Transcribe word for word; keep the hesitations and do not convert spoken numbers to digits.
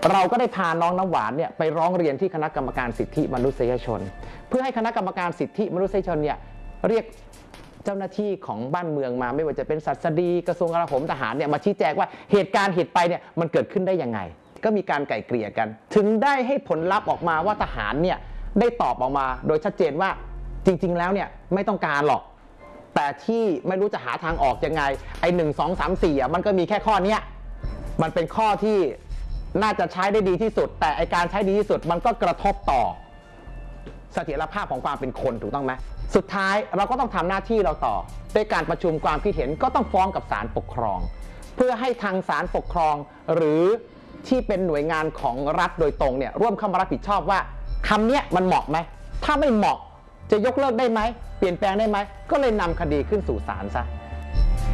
เราก็ได้พาน้องน้ำหวานเนี่ยไปร้องเรียนที่คณะกรรมการสิทธิมนุษยชนเพื่อให้คณะกรรมการสิทธิมนุษยชนเนี่ยเรียกเจ้าหน้าที่ของบ้านเมืองมาไม่ว่าจะเป็นศัสดีกระทรวงกลาโหมทหารเนี่ยมาชี้แจงว่าเหตุการณ์เหตุไปเนี่ยมันเกิดขึ้นได้ยังไงก็มีการไกล่เกลี่ยกันถึงได้ให้ผลลัพธ์ออกมาว่าทหารเนี่ยได้ตอบออกมาโดยชัดเจนว่าจริงๆแล้วเนี่ยไม่ต้องการหรอกแต่ที่ไม่รู้จะหาทางออกยังไงไอ้หนึ่งสองสามสี่อ่ะมันก็มีแค่ข้อเนี้ยมันเป็นข้อที่น่าจะใช้ได้ดีที่สุดแต่ไอการใช้ดีที่สุดมันก็กระทบต่อเสถียรภาพของความเป็นคนถูกต้องไหมสุดท้ายเราก็ต้องทำหน้าที่เราต่อด้วยการประชุมความคิดเห็นก็ต้องฟ้องกับศาลปกครองเพื่อให้ทางศาลปกครองหรือที่เป็นหน่วยงานของรัฐโดยตรงเนี่ยร่วมเข้ามารับผิดชอบว่าคำเนี้ยมันเหมาะไหมถ้าไม่เหมาะจะยกเลิกได้ไหมเปลี่ยนแปลงได้ไหมก็เลยนำคดีขึ้นสู่ศาลซะ